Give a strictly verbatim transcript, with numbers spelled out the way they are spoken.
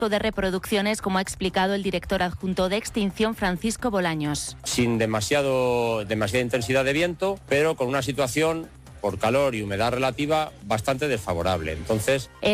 de reproducciones, como ha explicado el director adjunto de Extinción, Francisco Bolaños. Sin demasiado, demasiada intensidad de viento, pero con una situación por calor y humedad relativa bastante desfavorable. Entonces,